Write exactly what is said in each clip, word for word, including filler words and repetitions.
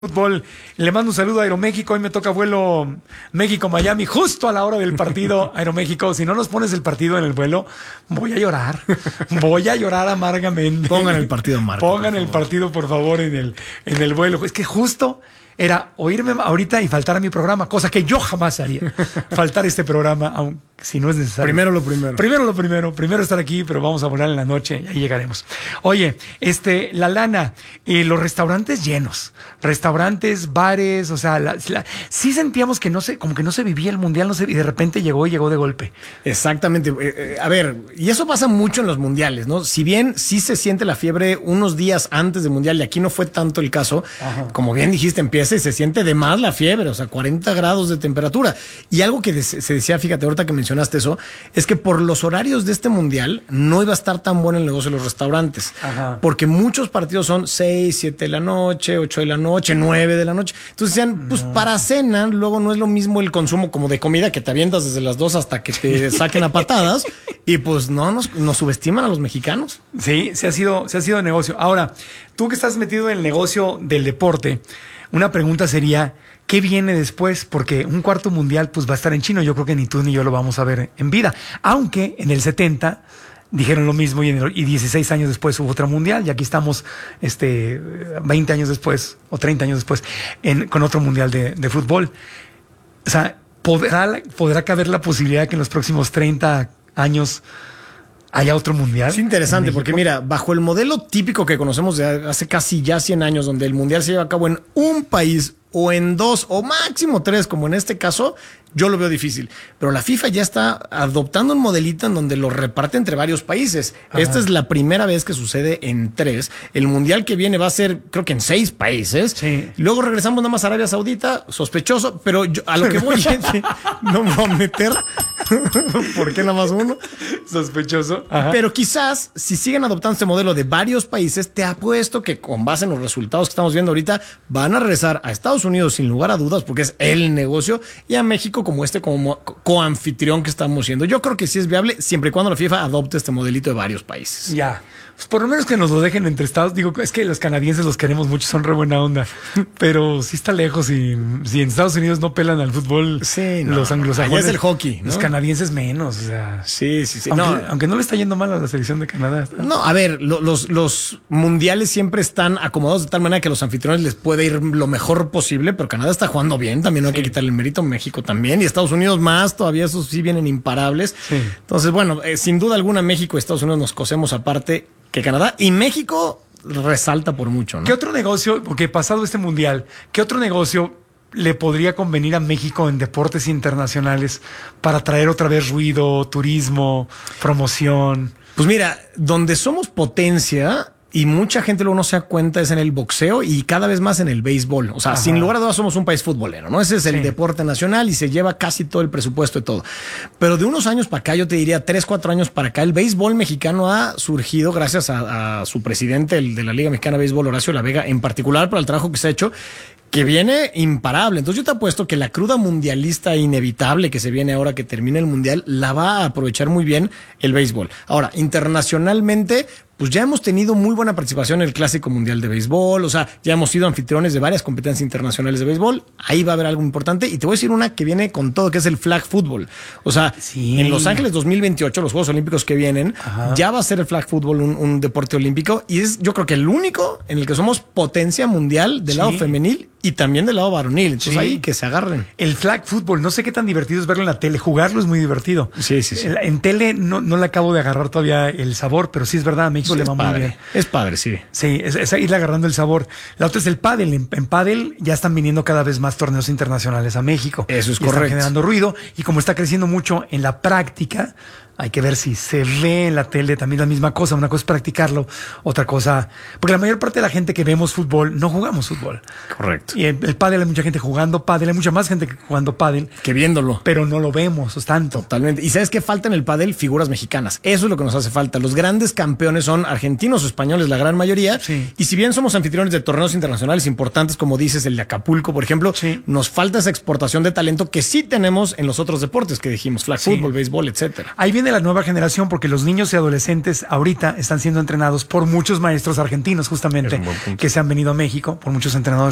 Fútbol, le mando un saludo a Aeroméxico. Hoy me toca vuelo México-Miami justo a la hora del partido. Aeroméxico, si no nos pones el partido en el vuelo, voy a llorar. Voy a llorar amargamente. Pongan el partido, Marco. Pongan el partido, por favor, en el, en el vuelo. Es que justo era oírme ahorita y faltar a mi programa, cosa que yo jamás haría. Faltar este programa, aun si no es necesario. Primero lo primero. Primero lo primero. Primero estar aquí, pero vamos a volar en la noche y ahí llegaremos. Oye, este, la lana, eh, los restaurantes llenos. Restaurantes, bares, o sea, la, la, sí sentíamos que no se, como que no se vivía el mundial, no se, y de repente llegó y llegó de golpe. Exactamente. Eh, eh, a ver, y eso pasa mucho en los mundiales, ¿no? Si bien sí se siente la fiebre unos días antes del mundial, y aquí no fue tanto el caso, ajá, como bien dijiste, empieza y se siente de más la fiebre, o sea, cuarenta grados de temperatura. Y algo que de, se decía, fíjate, ahorita que mencionaste eso, es que por los horarios de este mundial no iba a estar tan bueno el negocio de los restaurantes. Ajá. Porque muchos partidos son seis, siete de la noche, ocho de la noche, nueve de la noche. Entonces decían, pues no. Para cena, luego no es lo mismo el consumo como de comida que te avientas desde las dos hasta que te saquen a patadas. Y pues no, nos, nos subestiman a los mexicanos. Sí, se ha sido, se ha sido negocio. Ahora, tú que estás metido en el negocio del deporte, una pregunta sería, ¿qué viene después? Porque un cuarto mundial pues va a estar en China. Yo creo que ni tú ni yo lo vamos a ver en vida. Aunque en el setenta dijeron lo mismo y, en el, y dieciséis años después hubo otro mundial. Y aquí estamos este, veinte años después o treinta años después en, con otro mundial de, de fútbol. O sea, ¿podrá, ¿podrá caber la posibilidad que en los próximos treinta años haya otro mundial? Es interesante porque mira, bajo el modelo típico que conocemos de hace casi ya cien años, donde el mundial se lleva a cabo en un país o en dos o máximo tres, como en este caso, yo lo veo difícil. Pero la FIFA ya está adoptando un modelito en donde lo reparte entre varios países. Ajá. Esta es la primera vez que sucede en tres. El mundial que viene va a ser, creo que en seis países. Sí. Luego regresamos nada más a Arabia Saudita, sospechoso, pero yo, a lo que voy, gente, no me voy a meter. ¿Por qué nada más uno? Sospechoso. Ajá. Pero quizás, si siguen adoptando este modelo de varios países, te apuesto que con base en los resultados que estamos viendo ahorita, van a regresar a Estados Unidos sin lugar a dudas, porque es el negocio, y a México como este como coanfitrión que estamos siendo. Yo creo que sí es viable siempre y cuando la FIFA adopte este modelito de varios países. Ya. Pues por lo menos que nos lo dejen entre estados. Digo, es que los canadienses los queremos mucho, son re buena onda. Pero sí está lejos y si en Estados Unidos no pelan al fútbol, sí, no, los anglosajones. Allá es el hockey, ¿no? Los canadienses menos, o sea. Sí, sí, sí. Aunque no, aunque no le está yendo mal a la selección de Canadá. No, a ver, lo, los, los mundiales siempre están acomodados de tal manera que a los anfitriones les puede ir lo mejor posible, pero Canadá está jugando bien, también no hay sí. que quitarle el mérito, México también, y Estados Unidos más, todavía esos sí vienen imparables. Sí. Entonces, bueno, eh, sin duda alguna México y Estados Unidos nos cosemos aparte que Canadá, y México resalta por mucho, ¿no? ¿Qué otro negocio, porque pasado este mundial, qué otro negocio le podría convenir a México en deportes internacionales para traer otra vez ruido, turismo, promoción? Pues mira, donde somos potencia y mucha gente luego no se da cuenta es en el boxeo y cada vez más en el béisbol. O sea, ajá, sin lugar a dudas somos un país futbolero, ¿no? Ese es el sí. deporte nacional y se lleva casi todo el presupuesto y todo. Pero de unos años para acá, yo te diría tres, cuatro años para acá, el béisbol mexicano ha surgido gracias a, a su presidente, el de la Liga Mexicana de Béisbol, Horacio La Vega, en particular por el trabajo que se ha hecho, que viene imparable. Entonces yo te apuesto que la cruda mundialista inevitable que se viene ahora que termina el mundial, la va a aprovechar muy bien el béisbol. Ahora, internacionalmente, pues ya hemos tenido muy buena participación en el Clásico Mundial de Béisbol, o sea, ya hemos sido anfitriones de varias competencias internacionales de béisbol, ahí va a haber algo importante, y te voy a decir una que viene con todo, que es el flag football. O sea, sí. en Los Ángeles dos mil veintiocho, los Juegos Olímpicos que vienen, ajá, ya va a ser el flag football un, un deporte olímpico, y es yo creo que el único en el que somos potencia mundial del sí. lado femenil y también del lado varonil. Entonces sí. ahí que se agarren. El flag football, no sé qué tan divertido es verlo en la tele, jugarlo es muy divertido. Sí, sí, sí. En, en tele no, no le acabo de agarrar todavía el sabor, pero sí es verdad, a México sí, le va muy bien. Es padre, sí. Sí, es, es irle agarrando el sabor. La otra es el pádel. En, en pádel ya están viniendo cada vez más torneos internacionales a México. Eso es y correcto. Están generando ruido, y como está creciendo mucho en la práctica, hay que ver si se ve en la tele también la misma cosa. Una cosa es practicarlo, otra cosa... Porque la mayor parte de la gente que vemos fútbol, no jugamos fútbol. Correcto. Y el, el pádel, hay mucha gente jugando pádel, hay mucha más gente jugando pádel. Que viéndolo. Pero no lo vemos, es tanto. Totalmente. ¿Y sabes qué falta en el pádel? Figuras mexicanas. Eso es lo que nos hace falta. Los grandes campeones son argentinos o españoles, la gran mayoría. Sí. Y si bien somos anfitriones de torneos internacionales importantes, como dices, el de Acapulco, por ejemplo, sí. nos falta esa exportación de talento que sí tenemos en los otros deportes que dijimos, flag sí. fútbol, béisbol, etcétera. Ahí viene la nueva generación, porque los niños y adolescentes ahorita están siendo entrenados por muchos maestros argentinos, justamente, que se han venido a México, por muchos entrenadores y coaches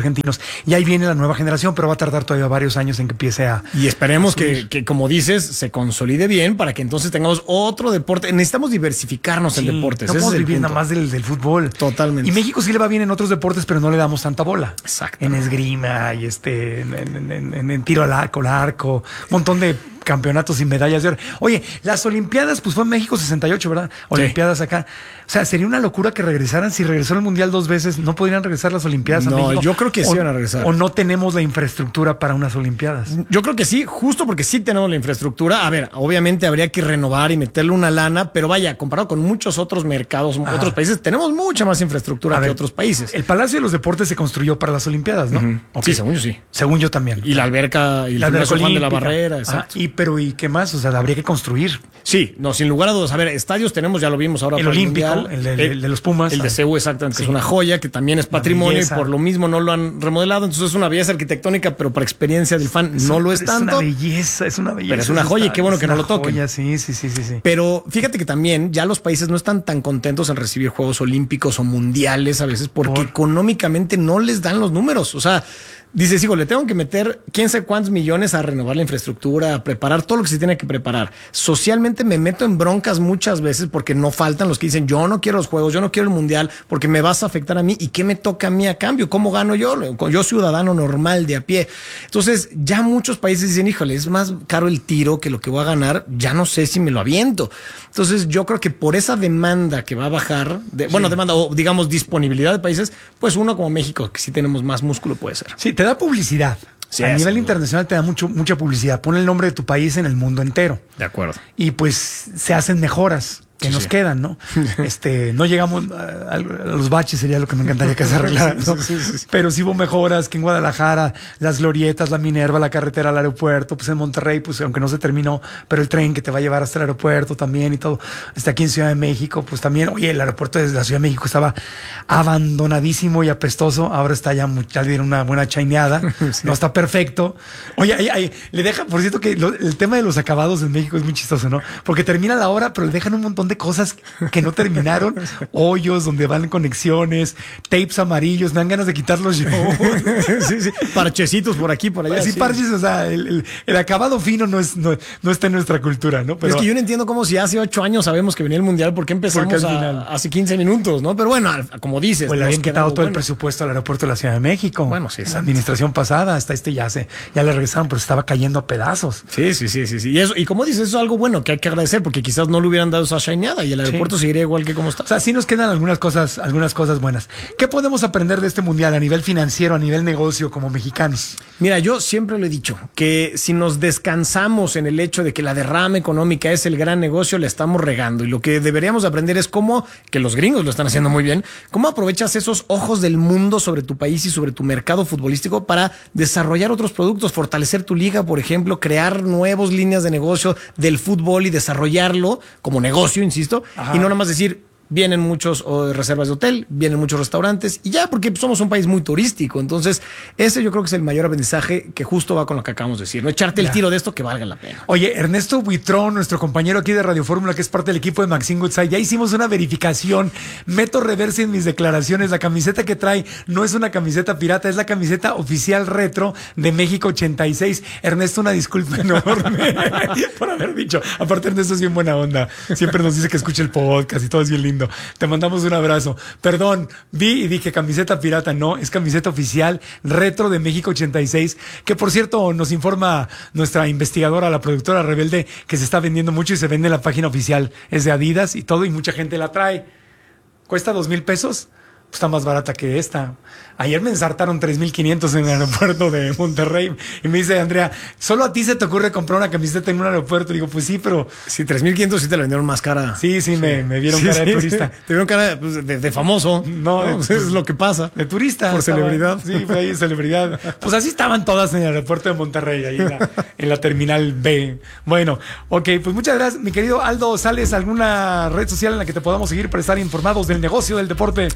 argentinos. Y ahí viene la nueva generación, pero va a tardar todavía varios años en que empiece a... Y esperemos que, que, como dices, se consolide bien para que entonces tengamos otro deporte. Necesitamos diversificarnos Sí, en deportes. no Ese podemos es el vivir punto. nada más del, del fútbol. Totalmente. Y México sí le va bien en otros deportes, pero no le damos tanta bola. Exacto. En esgrima y este, en, en- en- en- en tiro al arco, al arco, un montón de campeonatos y medallas de oro. Oye, las Olimpiadas, pues fue en México sesenta y ocho, ¿verdad? Olimpiadas acá. O sea, sería una locura que regresaran. Si regresó el Mundial dos veces, ¿no podrían regresar las Olimpiadas a No, México? yo creo que sí O- van a regresar. O no tenemos la infraestructura para unas Olimpiadas. Yo creo que sí, justo porque sí tenemos la infraestructura. A ver, obviamente habría que renovar y meterle una lana, pero vaya, comparado con muchos otros mercados, Ajá. otros países, tenemos mucha más infraestructura A que ver, otros países. El Palacio de los Deportes se construyó para las Olimpiadas, ¿no? Ujú. Ok. Sí, según yo sí. Según yo también. Y la alberca y el La gimnasio alberca Juan de la olímpica. Barrera, Ajá. exacto. Y pero ¿y qué más? O sea, habría que construir. Sí, no, sin lugar a dudas. A ver, estadios tenemos, ya lo vimos ahora. El para olímpico, Mundial. el de- el de los Pumas. El de C U, exactamente, que Sí. es una joya, que también es Una patrimonio belleza. y por lo mismo no lo han remodelado. Entonces es una belleza arquitectónica, pero para experiencia del fan no lo es Es tanto. una belleza, es una belleza. Pero es una ese joya y estadio, qué bueno es que no una lo toquen. joya, sí, sí, sí, sí, sí. Pero fíjate que también ya los países no están tan contentos en recibir Juegos Olímpicos o mundiales a veces porque Por- económicamente no les dan los números. O sea, dices, hijo, le tengo que meter quién sabe cuántos millones a renovar la infraestructura, a preparar todo lo que se tiene que preparar. Socialmente me meto en broncas muchas veces porque no faltan los que dicen, yo no quiero los Juegos, yo no quiero el Mundial porque me vas a afectar a mí. ¿Y qué me toca a mí a cambio? ¿Cómo gano yo? Yo ciudadano normal de a pie. Entonces ya muchos países dicen, híjole, es más caro el tiro que lo que voy a ganar, ya no sé si me lo aviento. Entonces yo creo que por esa demanda que va a bajar, de, bueno, demanda o digamos disponibilidad de países, pues uno como México, que sí tenemos más músculo, puede ser. Sí, te da publicidad. Sí, a sin nivel duda. internacional te da mucho, mucha publicidad. Pone el nombre de tu país en el mundo entero. De acuerdo. Y pues se hacen mejoras que Sí, nos sí. quedan, ¿no? Este, no llegamos a, a los baches, sería lo que me encantaría que se arreglara, ¿no? Sí, sí, sí. Pero sí hubo mejoras que en Guadalajara, las glorietas, la Minerva, la carretera al aeropuerto, pues en Monterrey, pues aunque no se terminó, pero el tren que te va a llevar hasta el aeropuerto también y todo. Este, aquí en Ciudad de México, pues también, oye, el aeropuerto de la Ciudad de México estaba abandonadísimo y apestoso, ahora está ya, mu- ya le dieron una buena chaineada, no está perfecto. Oye, ahí, ahí, le dejan, por cierto que lo- el tema de los acabados en México es muy chistoso, ¿no? Porque termina la hora, pero le dejan un montón de cosas que no terminaron, hoyos donde van conexiones, tapes amarillos, me dan ganas de quitarlos yo. Sí, sí. Parchecitos por aquí, por allá. Así sí. parches, o sea, el, el- el acabado fino no es, no, no está en nuestra cultura, ¿no? es que yo no entiendo cómo si hace ocho años sabemos que venía el Mundial, ¿por qué empezamos Porque al a- final- hace quince minutos, no? Pero bueno, al- como dices, Pues le nos habían queda quitado algo todo el bueno. presupuesto al aeropuerto de la Ciudad de México. Bueno, sí, La exacto. administración pasada, hasta este ya se, ya le regresaron, pero estaba cayendo a pedazos. Sí, sí, sí, sí, sí. Y eso, y como dices, eso es algo bueno que hay que agradecer, porque quizás no le hubieran dado esa shineada y el aeropuerto seguiría igual que como está. O sea, sí nos quedan algunas cosas, algunas cosas buenas. ¿Qué podemos aprender de este mundial a nivel financiero, a nivel negocio como mexicanos? Mira, yo siempre lo he dicho, que si nos descansamos en el hecho de que la derrama económica es el gran negocio, la estamos regando. Y lo que deberíamos aprender es cómo, que los gringos lo están haciendo muy bien, cómo aprovechas esos ojos del mundo sobre tu país y sobre tu mercado futbolístico para desarrollar otros productos, fortalecer tu liga, por ejemplo, crear nuevas líneas de negocio del fútbol y desarrollarlo como negocio, insisto, Ajá. y no nada más decir, vienen muchos oh, reservas de hotel, vienen muchos restaurantes y ya, porque somos un país muy turístico. Entonces, ese yo creo que es el mayor aprendizaje que justo va con lo que acabamos de decir. No echarte el Ya. tiro de esto que valga la pena. Oye, Ernesto Buitrón, nuestro compañero aquí de Radio Fórmula, que es parte del equipo de Maxine Goodside, ya hicimos una verificación. Meto reversa en mis declaraciones. La camiseta que trae no es una camiseta pirata, es la camiseta oficial retro de México ochenta y seis. Ernesto, una disculpa enorme por haber dicho. Aparte, Ernesto es bien buena onda. Siempre nos dice que escucha el podcast y todo es bien lindo. Te mandamos un abrazo. Perdón, vi y dije camiseta pirata. No, es camiseta oficial retro de México ochenta y seis. Que por cierto, nos informa nuestra investigadora, la productora Rebelde, que se está vendiendo mucho y se vende en la página oficial. Es de Adidas y todo, y mucha gente la trae. ¿Cuesta dos mil pesos? Pues está más barata que esta. Ayer me ensartaron tres mil quinientos en el aeropuerto de Monterrey. Y me dice Andrea, ¿solo a ti se te ocurre comprar una camiseta en un aeropuerto? Y digo, pues sí, pero Sí, tres mil quinientos sí te la vendieron más cara. sí, sí, Me, me vieron Sí, cara de sí, turista. sí. Te vieron cara pues, de, de famoso. No, No, de- pues, es lo que pasa. De turista. Por estaba- celebridad. Sí, fue ahí celebridad. Pues así estaban todas en el aeropuerto de Monterrey, ahí en la, en la terminal B. Bueno, ok, pues muchas gracias, mi querido Aldo Sales. ¿Alguna red social en la que te podamos seguir para estar informados del negocio del deporte? Así es.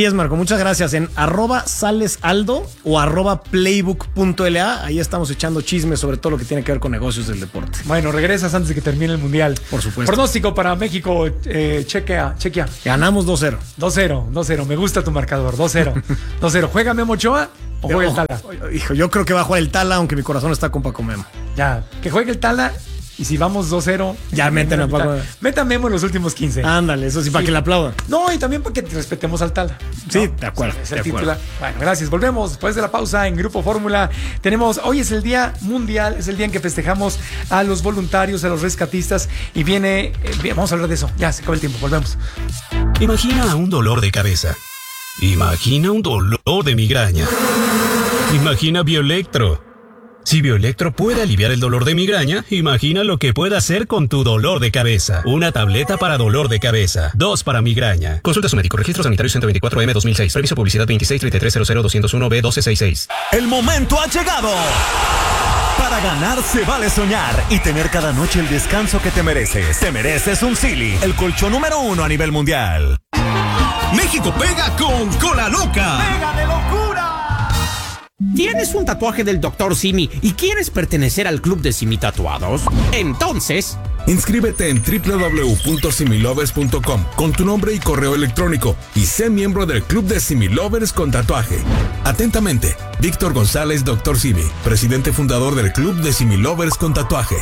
es, Marco. Muchas gracias. En arroba salesaldo o arroba playbook.la. Ahí estamos echando chismes sobre todo lo que tiene que ver con negocios del deporte. Bueno, regresas antes de que termine el Mundial. Por supuesto. Pronóstico para México, eh, chequea, chequea. Ganamos dos cero. dos cero, dos cero. Me gusta tu marcador, dos cero. dos cero. ¿Juega Memo Ochoa o juega el Tala? Hijo, yo creo que va a jugar el Tala, aunque mi corazón está con Paco Memo. Ya, que juegue el Tala. Y si vamos dos cero, ya meten a Paco. Meta Memo en los últimos quince. Ándale, eso sí, sí, para que le aplaudan. No, y también para que respetemos al Tala. Sí, ¿no? de acuerdo. Sí, es de el acuerdo. titular. Bueno, gracias. Volvemos después de la pausa en Grupo Fórmula. Tenemos, hoy es el Día Mundial, es el día en que festejamos a los voluntarios, a los rescatistas. Y viene, eh, vamos a hablar de eso. Ya, se acaba el tiempo, volvemos. Imagina un dolor de cabeza. Imagina un dolor de migraña. Imagina Bioelectro. Si Bioelectro puede aliviar el dolor de migraña, imagina lo que puede hacer con tu dolor de cabeza. Una tableta para dolor de cabeza, dos para migraña. Consulta a su médico. Registro Sanitario ciento veinticuatro M dos mil seis. Previso publicidad veintiséis treinta y tres cero cero doscientos uno B doce sesenta y seis. El momento ha llegado. Para ganar se vale soñar y tener cada noche el descanso que te mereces. Te mereces un Silly, el colchón número uno a nivel mundial. México pega con Cola Loca. ¡Pega de locura! ¿Tienes un tatuaje del doctor Simi y quieres pertenecer al club de Simi Tatuados? Entonces, inscríbete en doble u doble u doble u punto similovers punto com con tu nombre y correo electrónico y sé miembro del club de Similovers con tatuaje. Atentamente, Víctor González, doctor Simi, presidente fundador del club de Similovers con tatuaje.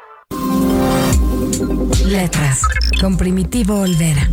Letras, con Primitivo Olvera.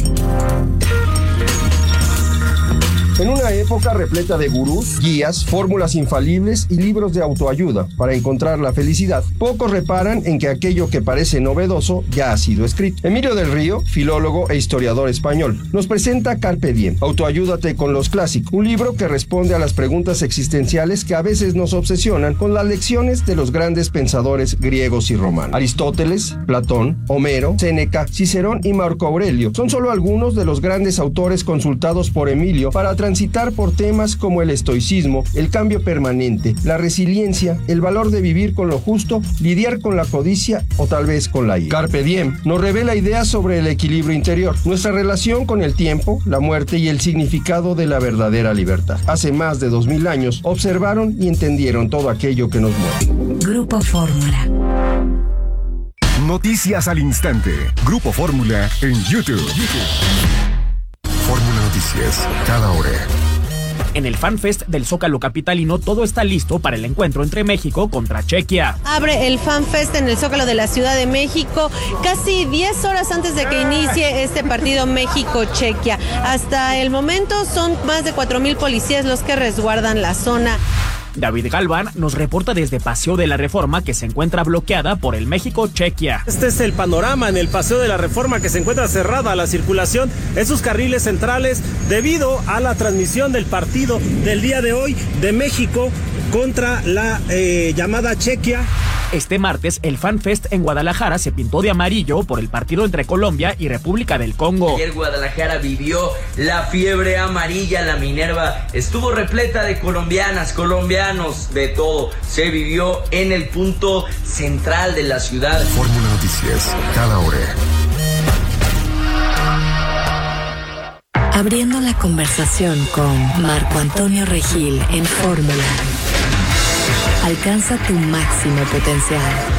En una época repleta de gurús, guías, fórmulas infalibles y libros de autoayuda para encontrar la felicidad, pocos reparan en que aquello que parece novedoso ya ha sido escrito. Emilio del Río, filólogo e historiador español, nos presenta Carpe Diem, Autoayúdate con los clásicos, un libro que responde a las preguntas existenciales que a veces nos obsesionan con las lecciones de los grandes pensadores griegos y romanos. Aristóteles, Platón, Homero, Séneca, Cicerón y Marco Aurelio son solo algunos de los grandes autores consultados por Emilio para transitar por temas como el estoicismo, el cambio permanente, la resiliencia, el valor de vivir con lo justo, lidiar con la codicia o tal vez con la ira. Carpe Diem nos revela ideas sobre el equilibrio interior, nuestra relación con el tiempo, la muerte y el significado de la verdadera libertad. Hace más de dos mil años observaron y entendieron todo aquello que nos mueve. Grupo Fórmula. Noticias al instante. Grupo Fórmula en YouTube. Fórmula Noticias, cada hora. En el FanFest del Zócalo capitalino todo está listo para el encuentro entre México contra Chequia. Abre el FanFest en el Zócalo de la Ciudad de México casi diez horas antes de que inicie este partido México-Chequia. Hasta el momento son más de cuatro mil policías los que resguardan la zona. David Galván nos reporta desde Paseo de la Reforma, que se encuentra bloqueada por el México-Chequia. Este es el panorama en el Paseo de la Reforma, que se encuentra cerrada la circulación en sus carriles centrales debido a la transmisión del partido del día de hoy de México contra la eh, llamada Chequia. Este martes, el FanFest en Guadalajara se pintó de amarillo por el partido entre Colombia y República del Congo. Ayer Guadalajara vivió la fiebre amarilla, la Minerva estuvo repleta de colombianas, colombianos, de todo. Se vivió en el punto central de la ciudad. Fórmula Noticias, cada hora. Abriendo la conversación con Marco Antonio Regil en Fórmula. Alcanza tu máximo potencial.